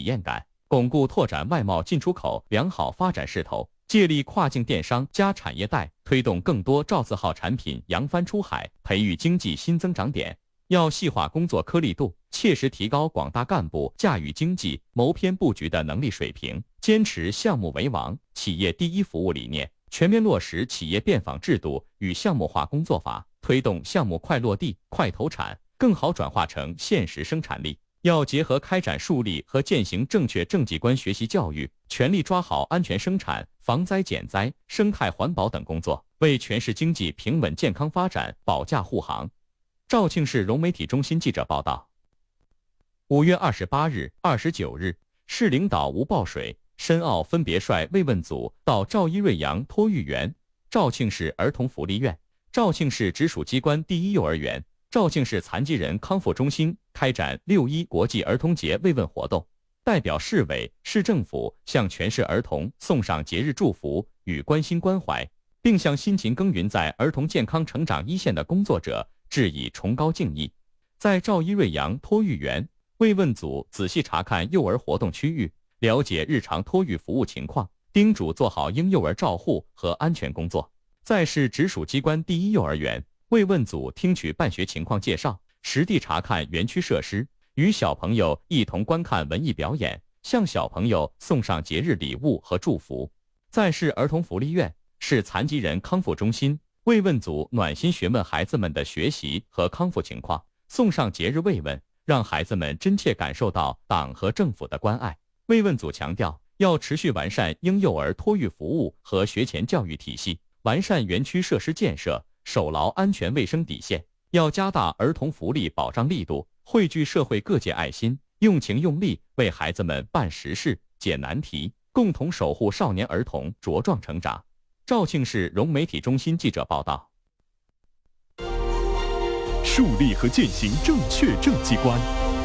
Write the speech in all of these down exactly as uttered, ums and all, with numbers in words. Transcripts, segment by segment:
体验感，巩固拓展外贸进出口良好发展势头，借力跨境电商加产业带，推动更多赵字号产品扬帆出海，培育经济新增长点。要细化工作颗粒度，切实提高广大干部驾驭经济、谋篇布局的能力水平，坚持项目为王、企业第一服务理念，全面落实企业变访制度与项目化工作法，推动项目快落地、快投产，更好转化成现实生产力。要结合开展树立和践行正确政绩观学习教育，全力抓好安全生产、防灾减灾、生态环保等工作，为全市经济平稳健康发展保驾护航。肇庆市融媒体中心记者报道，五月二十八日、二十九日，市领导吴抱水、申奥分别率慰问组到赵一瑞阳托育园、肇庆市儿童福利院、肇庆市直属机关第一幼儿园、肇庆市残疾人康复中心开展六一国际儿童节慰问活动，代表市委、市政府向全市儿童送上节日祝福与关心关怀，并向辛勤耕耘在儿童健康成长一线的工作者致以崇高敬意。在赵一瑞阳托育园，慰问组仔细查看幼儿活动区域，了解日常托育服务情况，叮嘱做好婴幼儿照护和安全工作。在市直属机关第一幼儿园，慰问组听取办学情况介绍，实地查看园区设施，与小朋友一同观看文艺表演，向小朋友送上节日礼物和祝福。在市儿童福利院、市残疾人康复中心，慰问组暖心询问孩子们的学习和康复情况，送上节日慰问，让孩子们真切感受到党和政府的关爱。慰问组强调，要持续完善婴幼儿托育服务和学前教育体系，完善园区设施建设，守牢安全卫生底线。要加大儿童福利保障力度，汇聚社会各界爱心，用情用力为孩子们办实事、解难题，共同守护少年儿童茁壮成长。肇庆市融媒体中心记者报道。 树立和践行正确政绩观。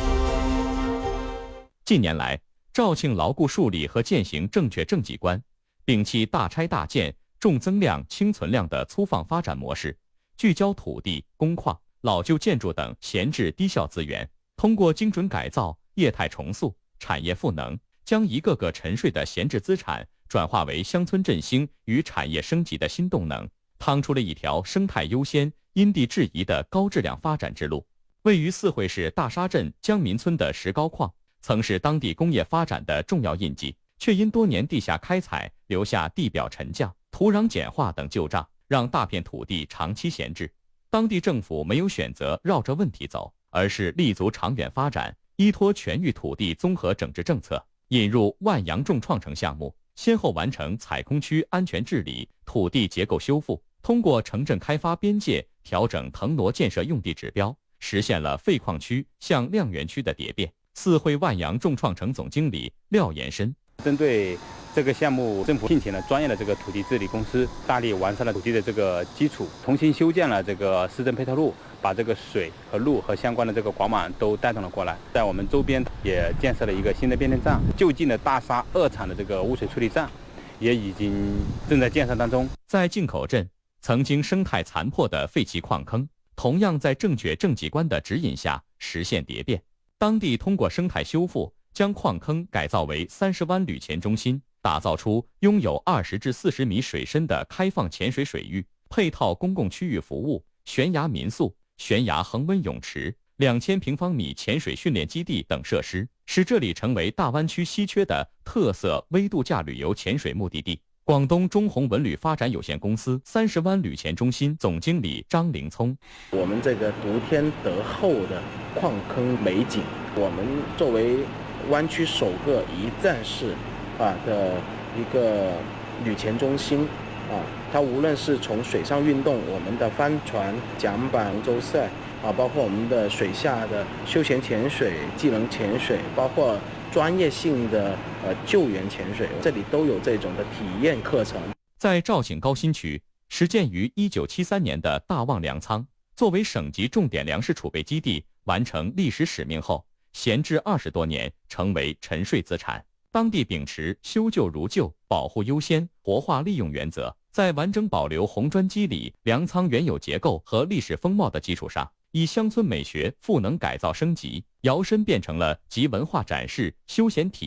近年来，肇庆牢固树立和践行正确政绩观，摒弃大拆大建、重增量轻存量的粗放发展模式，聚焦土地、工矿、老旧建筑等闲置低效资源，通过精准改造、业态重塑、产业赋能，将一个个沉睡的闲置资产转化为乡村振兴与产业升级的新动能，趟出了一条生态优先、因地制宜的高质量发展之路。位于四惠市大沙镇江民村的石膏矿，曾是当地工业发展的重要印记，却因多年地下开采留下地表沉降、土壤碱化等旧账，让大片土地长期闲置。当地政府没有选择绕着问题走，而是立足长远发展，依托全域土地综合整治政策，引入万阳重创城项目，先后完成采空区安全治理、土地结构修复，通过城镇开发边界调整腾挪建设用地指标，实现了废矿区向亮园区的蝶变。四惠万阳重创城总经理廖延伸， 针对这个项目，政府聘请了专业的这个土地治理公司，大力完善了土地的这个基础，重新修建了这个市政配套路，把这个水和路和相关的这个管网都带动了过来。在我们周边也建设了一个新的变电站，就近的大沙二厂的这个污水处理站也已经正在建设当中。 在进口镇，曾经生态残破的废弃矿坑，同样在正确政绩观的指引下实现蝶变。当地通过生态修复，将矿坑改造为三十湾旅潜中心，打造出拥有二十至四十米水深的开放潜水水域，配套公共区域服务、悬崖民宿、悬崖恒温泳池、两千平方米潜水训练基地等设施，使这里成为大湾区稀缺的特色微度假旅游潜水目的地。广东中宏文旅发展有限公司三十湾旅潜中心总经理张凌聪， 我们这个独天德厚的矿坑美景，我们作为湾区首个一站式啊的一个旅潜中心啊，它无论是从水上运动，我们的帆船、桨板、舟赛啊，包括我们的水下的休闲潜水、技能潜水，包括专业性的呃救援潜水，这里都有这种的体验课程。 在肇庆高新区，始建于一九七三年的大望粮仓，作为省级重点粮食储备基地，完成历史使命后，闲置二十多年，成为沉睡资产。当地秉持修旧如旧、保护优先、活化利用原则，在完整保留红砖基里、粮仓原有结构和历史风貌的基础上，以乡村美学赋能改造升级，摇身变成了集文化展示、休闲体